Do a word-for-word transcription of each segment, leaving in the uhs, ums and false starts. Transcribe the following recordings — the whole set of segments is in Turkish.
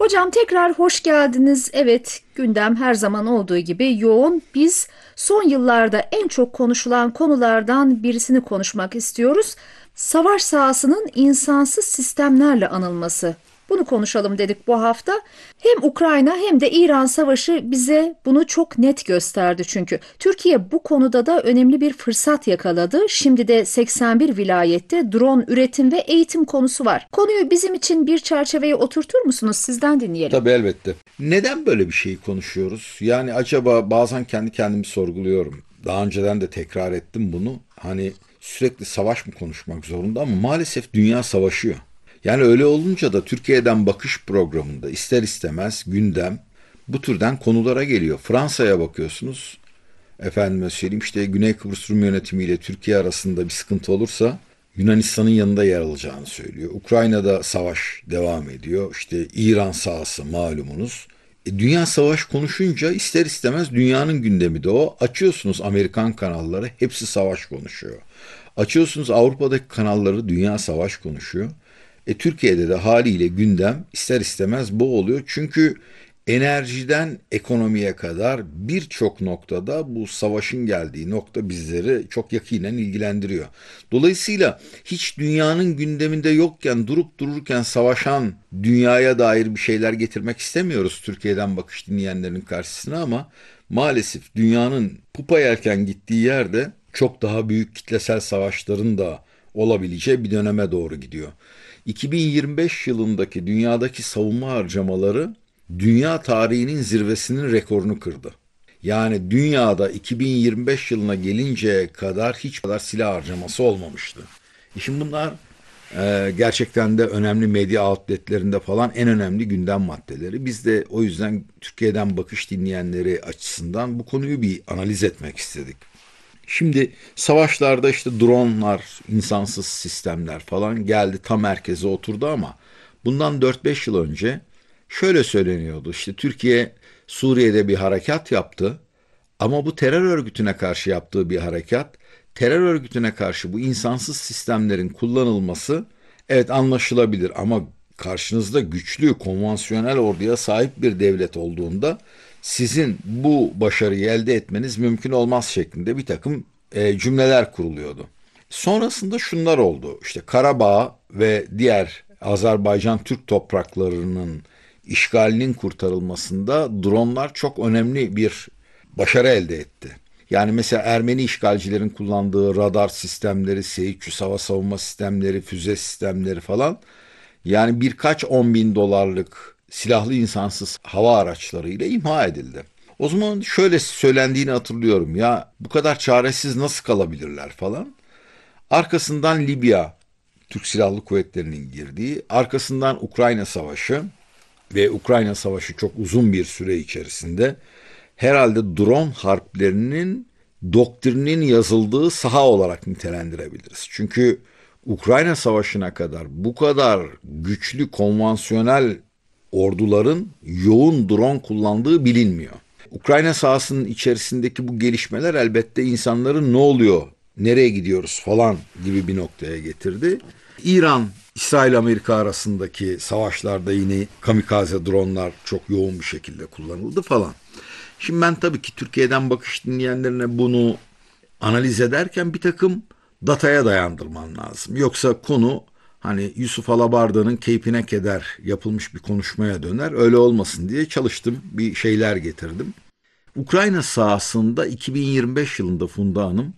Hocam tekrar hoş geldiniz. Evet, gündem her zaman olduğu gibi yoğun. Biz son yıllarda en çok konuşulan konulardan birisini konuşmak istiyoruz. Savaş sahasının insansız sistemlerle anılması. Bunu konuşalım dedik bu hafta. Hem Ukrayna hem de İran savaşı bize bunu çok net gösterdi çünkü. Türkiye bu konuda da önemli bir fırsat yakaladı. Şimdi de seksen bir vilayette drone üretim ve eğitim konusu var. Konuyu bizim için bir çerçeveye oturtur musunuz? Sizden dinleyelim. Tabii elbette. Neden böyle bir şeyi konuşuyoruz? Yani acaba bazen kendi kendimi sorguluyorum. Daha önceden de tekrar ettim bunu. Hani sürekli savaş mı konuşmak zorunda ama maalesef dünya savaşıyor. Yani öyle olunca da Türkiye'den bakış programında ister istemez gündem bu türden konulara geliyor. Fransa'ya bakıyorsunuz. Efendime söyleyeyim işte Güney Kıbrıs Rum yönetimi ile Türkiye arasında bir sıkıntı olursa Yunanistan'ın yanında yer alacağını söylüyor. Ukrayna'da savaş devam ediyor. İşte İran sahası malumunuz. E, dünya savaş konuşunca ister istemez dünyanın gündemi de o. Açıyorsunuz Amerikan kanalları, hepsi savaş konuşuyor. Açıyorsunuz Avrupa'daki kanalları, dünya savaş konuşuyor. E, Türkiye'de de haliyle gündem ister istemez bu oluyor. Çünkü enerjiden ekonomiye kadar birçok noktada bu savaşın geldiği nokta bizleri çok yakinen ilgilendiriyor. Dolayısıyla hiç dünyanın gündeminde yokken durup dururken savaşan dünyaya dair bir şeyler getirmek istemiyoruz Türkiye'den bakış dinleyenlerin karşısına ama maalesef dünyanın pupa yelken gittiği yerde çok daha büyük kitlesel savaşların da olabileceği bir döneme doğru gidiyor. iki bin yirmi beş yılındaki dünyadaki savunma harcamaları dünya tarihinin zirvesinin rekorunu kırdı. Yani dünyada iki bin yirmi beş yılına gelinceye kadar hiç kadar silah harcaması olmamıştı. E Şimdi bunlar e, gerçekten de önemli medya outletlerinde falan en önemli gündem maddeleri. Biz de o yüzden Türkiye'den bakış dinleyenleri açısından bu konuyu bir analiz etmek istedik. Şimdi savaşlarda işte dronlar, insansız sistemler falan geldi tam merkeze oturdu ama bundan dört beş yıl önce şöyle söyleniyordu. İşte Türkiye Suriye'de bir harekat yaptı ama bu terör örgütüne karşı yaptığı bir harekat. Terör örgütüne karşı bu insansız sistemlerin kullanılması evet anlaşılabilir ama karşınızda güçlü konvansiyonel orduya sahip bir devlet olduğunda sizin bu başarıyı elde etmeniz mümkün olmaz şeklinde bir takım e, cümleler kuruluyordu. Sonrasında şunlar oldu. İşte Karabağ ve diğer Azerbaycan Türk topraklarının işgalinin kurtarılmasında dronlar çok önemli bir başarı elde etti. Yani mesela Ermeni işgalcilerin kullandığı radar sistemleri, S üç yüz hava savunma sistemleri, füze sistemleri falan yani birkaç on bin dolarlık silahlı insansız hava araçlarıyla imha edildi. O zaman şöyle söylendiğini hatırlıyorum ya bu kadar çaresiz nasıl kalabilirler falan. Arkasından Libya Türk Silahlı Kuvvetleri'nin girdiği, arkasından Ukrayna Savaşı ve Ukrayna Savaşı çok uzun bir süre içerisinde herhalde drone harplerinin doktrinin yazıldığı saha olarak nitelendirebiliriz. Çünkü Ukrayna Savaşı'na kadar bu kadar güçlü konvansiyonel orduların yoğun drone kullandığı bilinmiyor. Ukrayna sahasının içerisindeki bu gelişmeler elbette insanların ne oluyor, nereye gidiyoruz falan gibi bir noktaya getirdi. İran, İsrail-Amerika arasındaki savaşlarda yine kamikaze dronlar çok yoğun bir şekilde kullanıldı falan. Şimdi ben tabii ki Türkiye'den bakış dinleyenlerine bunu analiz ederken bir takım dataya dayandırman lazım. Yoksa konu hani Yusuf Alabarda'nın Keyfine Keder yapılmış bir konuşmaya döner. Öyle olmasın diye çalıştım, bir şeyler getirdim. Ukrayna sahasında iki bin yirmi beş yılında Funda Hanım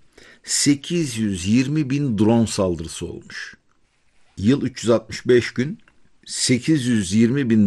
sekiz yüz yirmi bin drone saldırısı olmuş. Yıl üç yüz altmış beş gün, sekiz yüz yirmi bin